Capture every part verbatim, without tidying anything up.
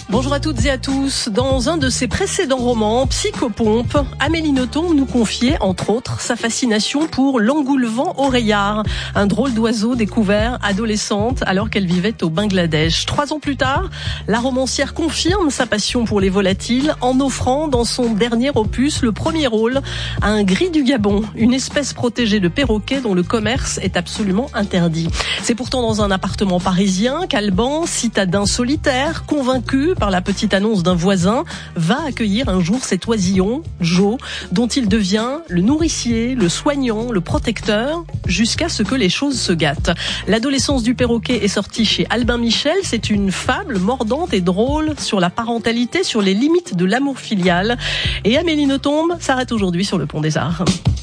Bonjour à toutes et à tous. Dans un de ses précédents romans, Psychopompe, Amélie Nothomb nous confiait, entre autres, sa fascination pour l'engoulevent oreillard, un drôle d'oiseau découvert adolescente alors qu'elle vivait au Bangladesh. Trois ans plus tard, la romancière confirme sa passion pour les volatiles en offrant dans son dernier opus le premier rôle à un gris du Gabon, une espèce protégée de perroquets dont le commerce est absolument interdit. C'est pourtant dans un appartement parisien qu'Alban, citadin solitaire, convaincu par la petite annonce d'un voisin, va accueillir un jour cet oisillon, Joe, dont il devient le nourricier, le soignant, le protecteur, jusqu'à ce que les choses se gâtent. L'adolescence du perroquet est sortie chez Albin Michel. C'est une fable mordante et drôle sur la parentalité, sur les limites de l'amour filial. Et Amélie Nothomb s'arrête aujourd'hui sur le Pont des Arts.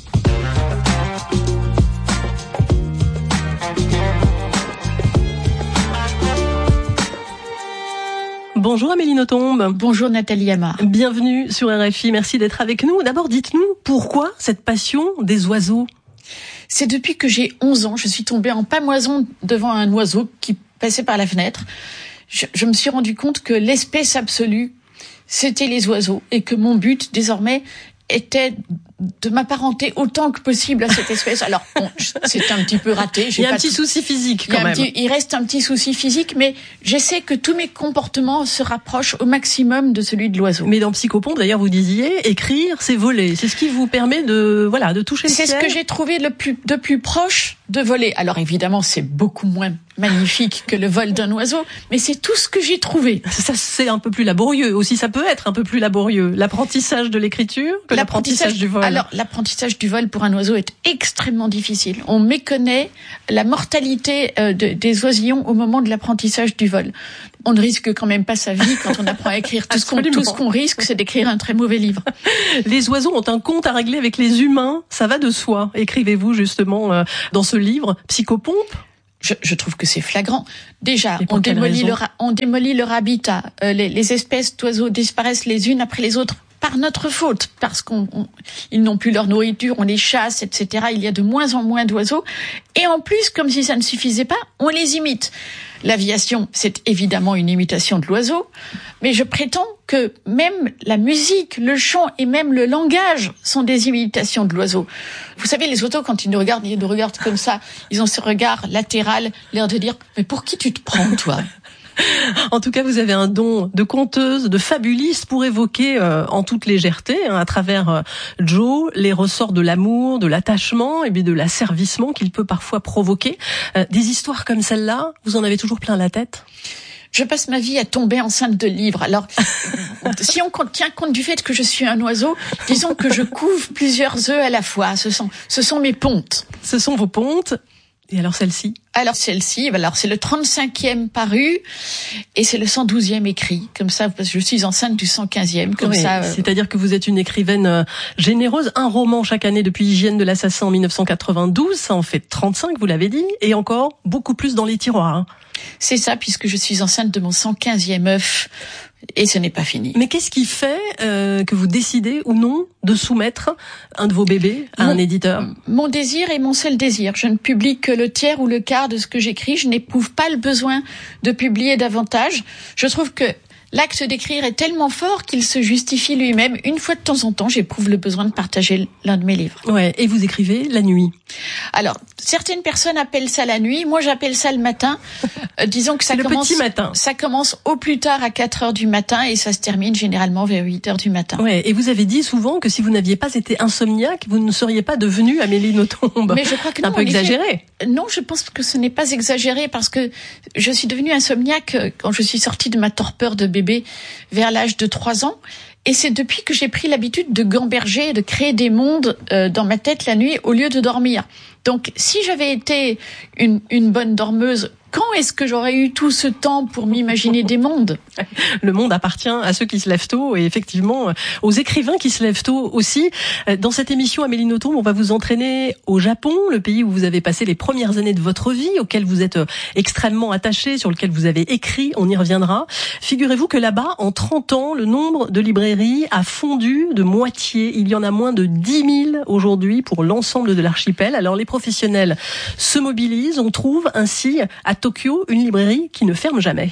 Bonjour Amélie Nothomb. Bonjour Nathalie Amar. Bienvenue sur R F I, merci d'être avec nous. D'abord, dites-nous, pourquoi cette passion des oiseaux ? C'est depuis que j'ai onze ans, je suis tombée en pâmoison devant un oiseau qui passait par la fenêtre. Je, je me suis rendu compte que l'espèce absolue, c'était les oiseaux, et que mon but, désormais, était de m'apparenter autant que possible à cette espèce. Alors, bon, c'est un petit peu raté. J'ai il y a un petit tout... souci physique, quand il même. Petit... Il reste un petit souci physique, mais j'essaie que tous mes comportements se rapprochent au maximum de celui de l'oiseau. Mais dans Psychopompe, d'ailleurs, vous disiez, écrire, c'est voler. C'est ce qui vous permet de, voilà, de toucher le c'est ciel. C'est ce que j'ai trouvé le plus, de plus proche de voler. Alors, évidemment, c'est beaucoup moins magnifique que le vol d'un oiseau, mais c'est tout ce que j'ai trouvé. Ça, c'est un peu plus laborieux aussi. Ça peut être un peu plus laborieux. L'apprentissage de l'écriture que l'apprentissage, l'apprentissage du vol. Alors, l'apprentissage du vol pour un oiseau est extrêmement difficile. On méconnaît la mortalité euh, de, des oisillons au moment de l'apprentissage du vol. On ne risque quand même pas sa vie quand on apprend à écrire. Tout ce qu'on, tout ce qu'on risque, c'est d'écrire un très mauvais livre. Les oiseaux ont un compte à régler avec les humains. Ça va de soi. Écrivez-vous justement euh, dans ce livre Psychopompe. Je, je trouve que c'est flagrant. Déjà, on démolit, leur, on démolit leur habitat. Euh, les, les espèces d'oiseaux disparaissent les unes après les autres par notre faute, parce qu'on, on, ils n'ont plus leur nourriture, on les chasse, et cetera. Il y a de moins en moins d'oiseaux. Et en plus, comme si ça ne suffisait pas, on les imite. L'aviation, c'est évidemment une imitation de l'oiseau, mais je prétends que même la musique, le chant et même le langage sont des imitations de l'oiseau. Vous savez, les oiseaux, quand ils nous regardent, ils nous regardent comme ça, ils ont ce regard latéral, l'air de dire « Mais pour qui tu te prends, toi ?» En tout cas, vous avez un don de conteuse, de fabuliste pour évoquer euh, en toute légèreté, hein, à travers euh, Joe, les ressorts de l'amour, de l'attachement et bien de l'asservissement qu'il peut parfois provoquer. Euh, des histoires comme celle-là, vous en avez toujours plein la tête ? Je passe ma vie à tomber enceinte de livres. Alors, si on tient compte du fait que je suis un oiseau, disons que je couve plusieurs œufs à la fois. Ce sont, ce sont mes pontes. Ce sont vos pontes. Et alors celle-ci ? Alors celle-ci, alors c'est le trente-cinquième paru et c'est le cent douzième écrit. Comme ça, parce que je suis enceinte du cent quinzième. Comme oui, ça. Euh... C'est-à-dire que vous êtes une écrivaine euh, généreuse. Un roman chaque année depuis Hygiène de l'assassin en dix-neuf cent quatre-vingt-douze. Ça en fait trente-cinq, vous l'avez dit. Et encore beaucoup plus dans les tiroirs. Hein. C'est ça, puisque je suis enceinte de mon cent quinzième œuf. Et ce n'est pas fini. Mais qu'est-ce qui fait euh, que vous décidez ou non de soumettre un de vos bébés à mon, un éditeur ? Mon désir est mon seul désir. Je ne publie que le tiers ou le quart de ce que j'écris. Je n'éprouve pas le besoin de publier davantage. Je trouve que l'acte d'écrire est tellement fort qu'il se justifie lui-même. Une fois de temps en temps, j'éprouve le besoin de partager l'un de mes livres. Ouais. Et vous écrivez la nuit ? Alors, certaines personnes appellent ça la nuit. Moi, j'appelle ça le matin. Euh, disons que ça le commence, petit matin. Ça commence au plus tard à quatre heures du matin et ça se termine généralement vers huit heures du matin. Ouais. Et vous avez dit souvent que si vous n'aviez pas été insomniaque, vous ne seriez pas devenue Amélie Nothomb. Mais je crois que non. Un peu exagéré. Effet, non, je pense que ce n'est pas exagéré parce que je suis devenue insomniaque quand je suis sortie de ma torpeur de bébé vers l'âge de trois ans. Et c'est depuis que j'ai pris l'habitude de gamberger, de créer des mondes euh, dans ma tête la nuit au lieu de dormir. Donc, si j'avais été une, une bonne dormeuse, quand est-ce que j'aurais eu tout ce temps pour m'imaginer des mondes ? Le monde appartient à ceux qui se lèvent tôt et effectivement aux écrivains qui se lèvent tôt aussi. Dans cette émission, Amélie Nothomb, on va vous entraîner au Japon, le pays où vous avez passé les premières années de votre vie, auquel vous êtes extrêmement attaché, sur lequel vous avez écrit, on y reviendra. Figurez-vous que là-bas, en trente ans, le nombre de librairies a fondu de moitié. Il y en a moins de dix mille aujourd'hui pour l'ensemble de l'archipel. Alors les professionnels se mobilisent, on trouve ainsi à Tokyo, une librairie qui ne ferme jamais.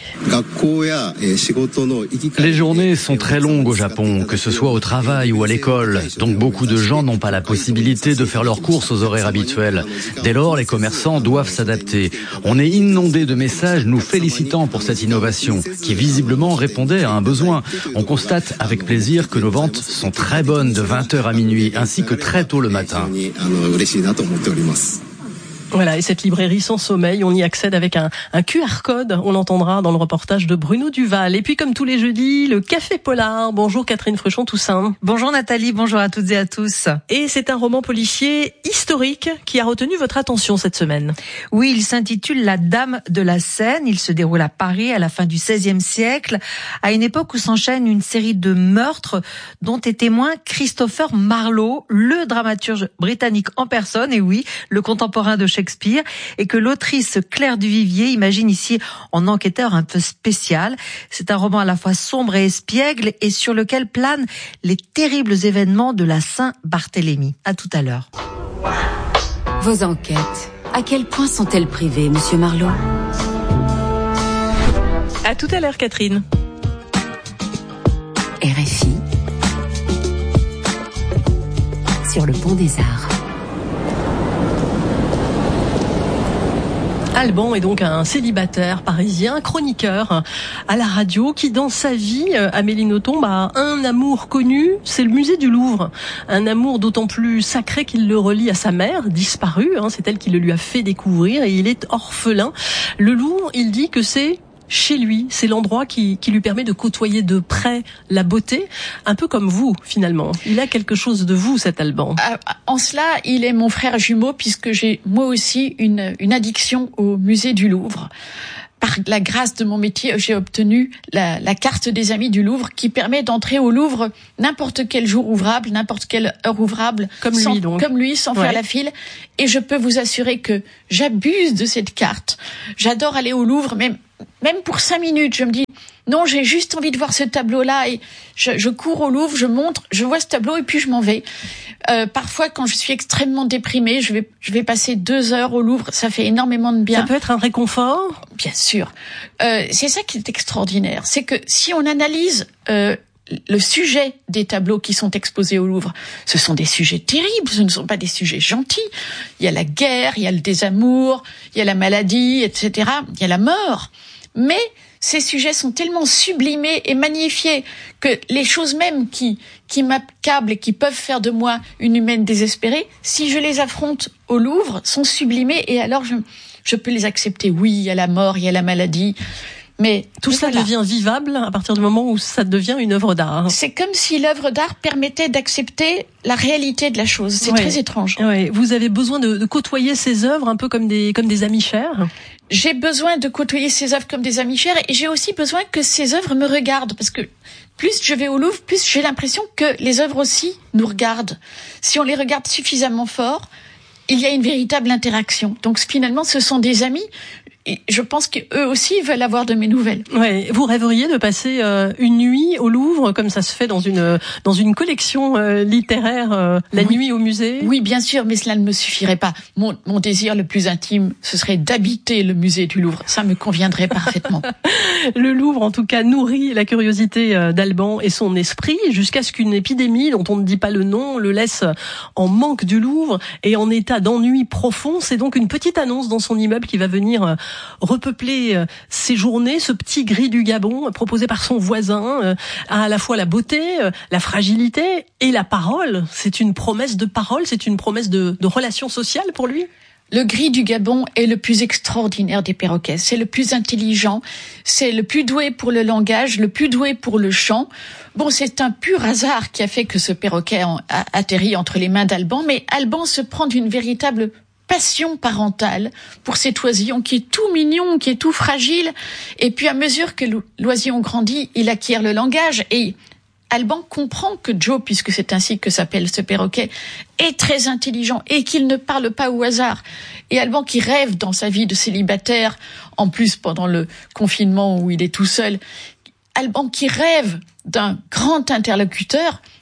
Les journées sont très longues au Japon, que ce soit au travail ou à l'école, donc beaucoup de gens n'ont pas la possibilité de faire leurs courses aux horaires habituels. Dès lors, les commerçants doivent s'adapter. On est inondé de messages nous félicitant pour cette innovation, qui visiblement répondait à un besoin. On constate avec plaisir que nos ventes sont très bonnes de vingt heures à minuit, ainsi que très tôt le matin. Voilà, et cette librairie sans sommeil, on y accède avec un, un Q R code, on l'entendra dans le reportage de Bruno Duval. Et puis comme tous les jeudis, le Café Polar. Bonjour Catherine Fruchon-Toussaint. Bonjour Nathalie, bonjour à toutes et à tous. Et c'est un roman policier historique qui a retenu votre attention cette semaine. Oui, il s'intitule La Dame de la Seine. Il se déroule à Paris à la fin du seizième siècle, à une époque où s'enchaîne une série de meurtres dont est témoin Christopher Marlowe, le dramaturge britannique en personne, et oui, le contemporain de Shakespeare. Shakespeare, et que l'autrice Claire Duvivier imagine ici en enquêteur un peu spécial. C'est un roman à la fois sombre et espiègle et sur lequel planent les terribles événements de la Saint-Barthélemy. À tout à l'heure. Vos enquêtes, à quel point sont-elles privées, monsieur Marlowe ? À tout à l'heure, Catherine. R F I sur le pont des Arts. Alban est donc un célibataire parisien, chroniqueur à la radio, qui dans sa vie, Amélie Nothomb, a un amour connu, c'est le musée du Louvre. Un amour d'autant plus sacré qu'il le relie à sa mère, disparue, hein, c'est elle qui le lui a fait découvrir, et il est orphelin. Le Louvre, il dit que c'est chez lui, c'est l'endroit qui, qui lui permet de côtoyer de près la beauté, un peu comme vous finalement. Il a quelque chose de vous, cet Alban. En cela, il est mon frère jumeau, puisque j'ai moi aussi une, une addiction au musée du Louvre. Par la grâce de mon métier, j'ai obtenu la, la carte des amis du Louvre, qui permet d'entrer au Louvre n'importe quel jour ouvrable, n'importe quelle heure ouvrable, comme sans, lui donc, comme lui, sans ouais. faire la file. Et je peux vous assurer que j'abuse de cette carte. J'adore aller au Louvre, même même pour cinq minutes. Je me dis non, j'ai juste envie de voir ce tableau-là, et je, je cours au Louvre, je montre, je vois ce tableau et puis je m'en vais. Euh, parfois, quand je suis extrêmement déprimée, je vais, je vais passer deux heures au Louvre. Ça fait énormément de bien. Ça peut être un réconfort. Bien sûr. Euh, c'est ça qui est extraordinaire. C'est que si on analyse euh, le sujet des tableaux qui sont exposés au Louvre, ce sont des sujets terribles, ce ne sont pas des sujets gentils. Il y a la guerre, il y a le désamour, il y a la maladie, et cetera. Il y a la mort. Mais ces sujets sont tellement sublimés et magnifiés que les choses même qui, qui m'accablent et qui peuvent faire de moi une humaine désespérée, si je les affronte au Louvre, sont sublimées, et alors je, je peux les accepter. Oui, il y a la mort, il y a la maladie, mais tout ça voilà. devient vivable à partir du moment où ça devient une œuvre d'art. C'est comme si l'œuvre d'art permettait d'accepter la réalité de la chose. C'est ouais. très étrange. Ouais. Vous avez besoin de, de côtoyer ces œuvres un peu comme des, comme des amis chers. J'ai besoin de côtoyer ces œuvres comme des amis chers, et j'ai aussi besoin que ces œuvres me regardent, parce que plus je vais au Louvre, plus j'ai l'impression que les œuvres aussi nous regardent. Si on les regarde suffisamment fort, il y a une véritable interaction. Donc finalement, ce sont des amis. Et je pense qu'eux aussi veulent avoir de mes nouvelles. Ouais, vous rêveriez de passer euh, une nuit au Louvre, comme ça se fait dans une dans une collection euh, littéraire, euh, la oui. nuit au musée? Oui, bien sûr, mais cela ne me suffirait pas. Mon, mon désir le plus intime, ce serait d'habiter le musée du Louvre. Ça me conviendrait parfaitement. Le Louvre, en tout cas, nourrit la curiosité d'Alban et son esprit, jusqu'à ce qu'une épidémie, dont on ne dit pas le nom, le laisse en manque du Louvre et en état d'ennui profond. C'est donc une petite annonce dans son immeuble qui va venir repeupler ses journées. Ce petit gris du Gabon proposé par son voisin a à la fois la beauté, la fragilité et la parole. C'est une promesse de parole, c'est une promesse de, de relation sociale pour lui. Le gris du Gabon est le plus extraordinaire des perroquets. C'est le plus intelligent, c'est le plus doué pour le langage, le plus doué pour le chant. Bon, c'est un pur hasard qui a fait que ce perroquet a atterri entre les mains d'Alban, mais Alban se prend d'une véritable passion parentale pour cet oisillon qui est tout mignon, qui est tout fragile. Et puis à mesure que l'oisillon grandit, il acquiert le langage, et Alban comprend que Joe, puisque c'est ainsi que s'appelle ce perroquet, est très intelligent et qu'il ne parle pas au hasard. Et Alban, qui rêve dans sa vie de célibataire, en plus pendant le confinement où il est tout seul, Alban qui rêve d'un grand interlocuteur, et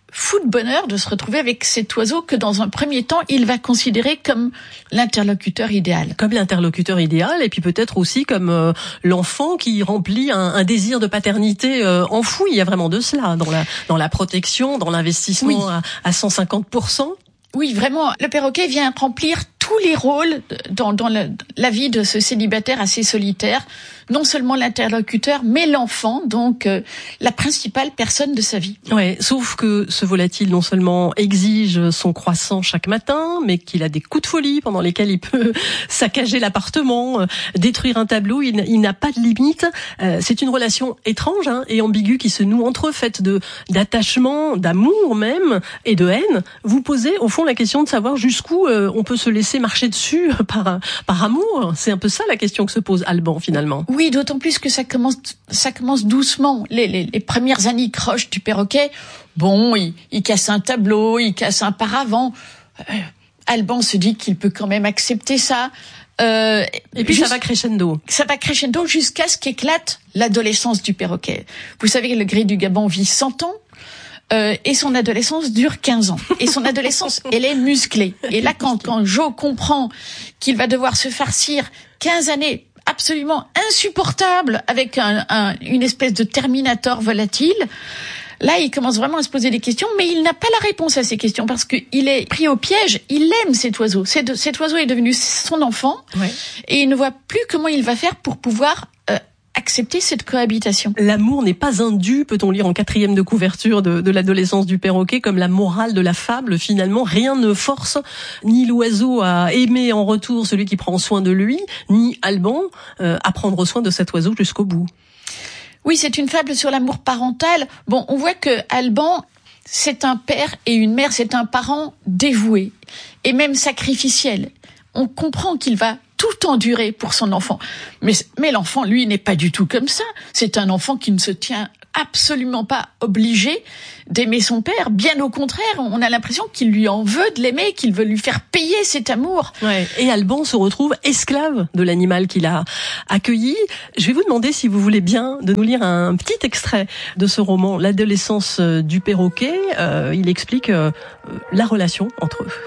fou de bonheur de se retrouver avec cet oiseau que dans un premier temps, il va considérer comme l'interlocuteur idéal. Comme l'interlocuteur idéal, et puis peut-être aussi comme euh, l'enfant qui remplit un, un désir de paternité euh, enfoui. Il y a vraiment de cela dans la, dans la protection, dans l'investissement oui. à, à cent cinquante pour cent. Oui, vraiment, le perroquet vient remplir tous les rôles dans, dans le, la vie de ce célibataire assez solitaire. Non seulement l'interlocuteur, mais l'enfant, donc euh, la principale personne de sa vie. Ouais, sauf que ce volatile non seulement exige son croissant chaque matin, mais qu'il a des coups de folie pendant lesquels il peut saccager l'appartement, euh, détruire un tableau. Il, il n'a pas de limite. Euh, c'est une relation étrange hein, et ambiguë qui se noue entre eux, faite de d'attachement, d'amour même et de haine. Vous posez au fond la question de savoir jusqu'où euh, on peut se laisser marcher dessus par par amour. C'est un peu ça la question que se pose Alban finalement. Oui, d'autant plus que ça commence, ça commence doucement. Les, les, les premières anicroches du perroquet, bon, il, il casse un tableau, il casse un paravent. Euh, Alban se dit qu'il peut quand même accepter ça. Euh, et puis juste, ça va crescendo. Ça va crescendo jusqu'à ce qu'éclate l'adolescence du perroquet. Vous savez que le gris du Gabon vit cent ans. Euh, et son adolescence dure quinze ans. Et son adolescence, elle est musclée. Et là, quand, quand Joe comprend qu'il va devoir se farcir quinze années absolument insupportable avec un, un, une espèce de Terminator volatile, là, il commence vraiment à se poser des questions, mais il n'a pas la réponse à ces questions parce qu'il est pris au piège. Il aime cet oiseau. Cet, cet oiseau est devenu son enfant ouais. et il ne voit plus comment il va faire pour pouvoir euh, accepter cette cohabitation. L'amour n'est pas un dû, peut-on lire en quatrième de couverture de, de l'adolescence du perroquet, comme la morale de la fable. Finalement, rien ne force ni l'oiseau à aimer en retour celui qui prend soin de lui, ni Alban euh, à prendre soin de cet oiseau jusqu'au bout. Oui, c'est une fable sur l'amour parental. Bon, on voit que Alban, c'est un père et une mère, c'est un parent dévoué et même sacrificiel. On comprend qu'il va tout endurer pour son enfant. Mais, mais l'enfant, lui, n'est pas du tout comme ça. C'est un enfant qui ne se tient absolument pas obligé d'aimer son père. Bien au contraire, on a l'impression qu'il lui en veut de l'aimer, qu'il veut lui faire payer cet amour. Ouais. Et Alban se retrouve esclave de l'animal qu'il a accueilli. Je vais vous demander, si vous voulez bien, de nous lire un petit extrait de ce roman, L'adolescence du perroquet. Euh, il explique euh, la relation entre eux.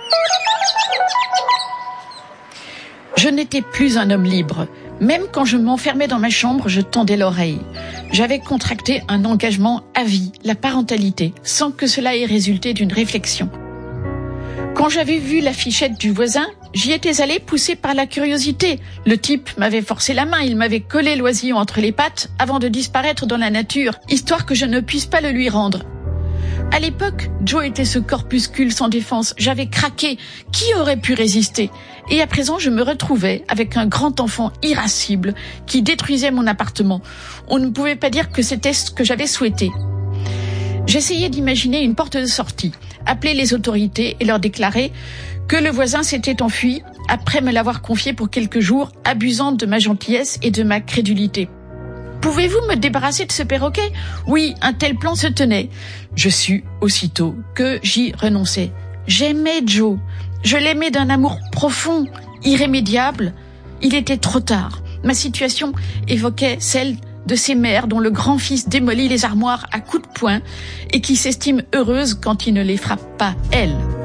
Je n'étais plus un homme libre. Même quand je m'enfermais dans ma chambre, je tendais l'oreille. J'avais contracté un engagement à vie, la parentalité, sans que cela ait résulté d'une réflexion. Quand j'avais vu l'affichette du voisin, j'y étais allée poussée par la curiosité. Le type m'avait forcé la main, il m'avait collé l'oisillon entre les pattes avant de disparaître dans la nature, histoire que je ne puisse pas le lui rendre. À l'époque, Joe était ce corpuscule sans défense. J'avais craqué. Qui aurait pu résister? Et à présent, je me retrouvais avec un grand enfant irascible qui détruisait mon appartement. On ne pouvait pas dire que c'était ce que j'avais souhaité. J'essayais d'imaginer une porte de sortie, appeler les autorités et leur déclarer que le voisin s'était enfui après me l'avoir confié pour quelques jours, abusant de ma gentillesse et de ma crédulité. Pouvez-vous me débarrasser de ce perroquet? Oui, un tel plan se tenait. Je sus aussitôt que j'y renonçais. J'aimais Joe. Je l'aimais d'un amour profond, irrémédiable. Il était trop tard. Ma situation évoquait celle de ces mères dont le grand-fils démolit les armoires à coups de poing et qui s'estiment heureuses quand il ne les frappe pas, elles.